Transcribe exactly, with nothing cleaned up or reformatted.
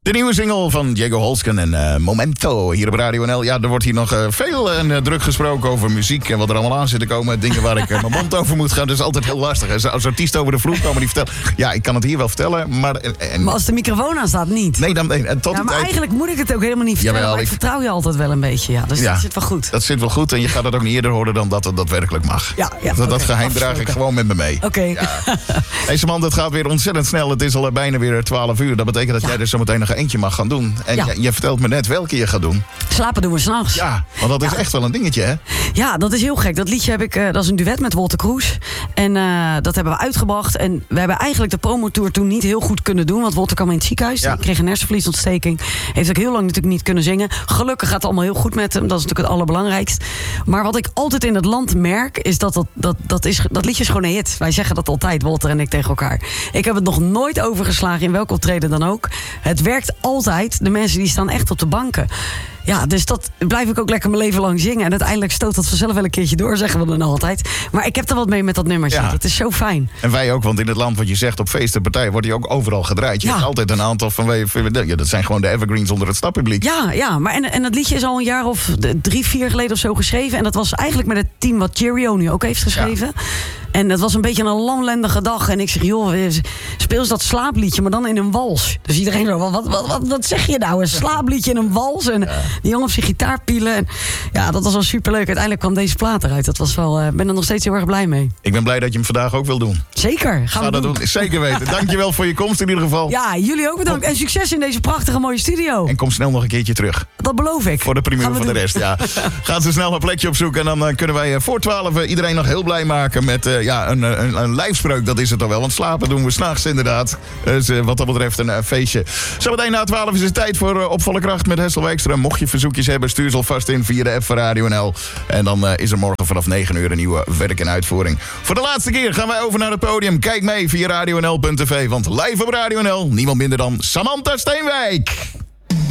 De nieuwe single van Diego Holsken en uh, Momento hier op Radio N L. Ja, er wordt hier nog uh, veel en uh, druk gesproken over muziek en wat er allemaal aan zit te komen. Dingen waar ik uh, mijn mond over moet gaan. Dat is altijd heel lastig. Als artiest over de vloer komen die vertellen. Ja, ik kan het hier wel vertellen, maar... En, maar als de microfoon aan staat, niet. Nee, dan... Nee, en tot ja, maar tijd... eigenlijk moet ik het ook helemaal niet vertellen. Jawel, maar ik, ik vertrouw je altijd wel een beetje, ja. Dus ja, dat zit wel goed. Dat zit wel goed en je gaat het ook niet eerder horen dan dat het daadwerkelijk mag. Ja, ja, dat, okay, dat geheim draag ik gewoon met me mee. Oké. Okay. Ja. Deze man, dat gaat weer ontzettend snel. Het is al bijna weer twaalf uur. Dat betekent dat ja. jij er zo meteen nog eentje mag gaan doen. En ja. je, je vertelt me net welke je gaat doen. Slapen doen we s'nachts. Ja, want dat is ja. echt wel een dingetje, hè? Ja, dat is heel gek. Dat liedje heb ik, uh, dat is een duet met Wolter Kroes. En uh, dat hebben we uitgebracht. En we hebben eigenlijk de promotour toen niet heel goed kunnen doen. Want Wolter kwam in het ziekenhuis. Ja. Hij kreeg een hersenvliesontsteking. Heeft ook heel lang natuurlijk niet kunnen zingen. Gelukkig gaat het allemaal heel goed met hem. Dat is natuurlijk het allerbelangrijkst. Maar wat ik altijd in het land merk, is dat dat, dat, dat, is, dat liedje is gewoon een hit. Wij zeggen dat altijd, Wolter en ik, tegen elkaar. Ik heb het nog nooit overgeslagen, in welk optreden dan ook. Het werkt altijd. De mensen die staan echt op de banken. Ja, dus dat blijf ik ook lekker mijn leven lang zingen. En uiteindelijk stoot dat vanzelf wel een keertje door, zeggen we dan altijd. Maar ik heb er wat mee met dat nummertje. Ja. Dat is zo fijn. En wij ook, want in het land wat je zegt, op feesten, partijen, wordt hij ook overal gedraaid. Je ja. hebt altijd een aantal van, ja, dat zijn gewoon de evergreens onder het stadpubliek. Ja, ja, maar en, en dat liedje is al een jaar of drie, vier geleden of zo geschreven. En dat was eigenlijk met het team wat Cheerio nu ook heeft geschreven. Ja. En dat was een beetje een lamlendige dag. En ik zeg, joh, speel eens dat slaapliedje, maar dan in een wals. Dus iedereen zo, wat, wat, wat, wat zeg je nou? Een slaapliedje in een wals. En ja. die jongen op zijn gitaar pielen. En ja, dat was wel superleuk. Uiteindelijk kwam deze plaat eruit. Dat was wel, ik uh, ben er nog steeds heel erg blij mee. Ik ben blij dat je hem vandaag ook wil doen. Zeker, gaan Ga we dat doen. doen. Zeker weten. Dankjewel voor je komst in ieder geval. Ja, jullie ook bedankt. En succes in deze prachtige mooie studio. En kom snel nog een keertje terug. Dat beloof ik. Voor de primeur van doen. De rest, ja. Gaan ze snel een plekje opzoeken. En dan uh, kunnen wij uh, voor twaalf uh, iedereen nog heel blij maken met uh, ja, een, een, een lijfspreuk. Dat is het al wel. Want slapen doen we 's nachts inderdaad. Dus uh, wat dat betreft een uh, feestje. Zometeen na twaalf is het tijd voor uh, Op Volle Kracht met Hessel Wijkstra. Mocht je verzoekjes hebben, stuur ze alvast in via de app van Radio N L. En dan uh, is er morgen vanaf negen uur een nieuwe werk en uitvoering. Voor de laatste keer gaan wij over naar het podium. Kijk mee via radio n l punt t v. Want live op Radio N L, niemand minder dan Samantha Steenwijk.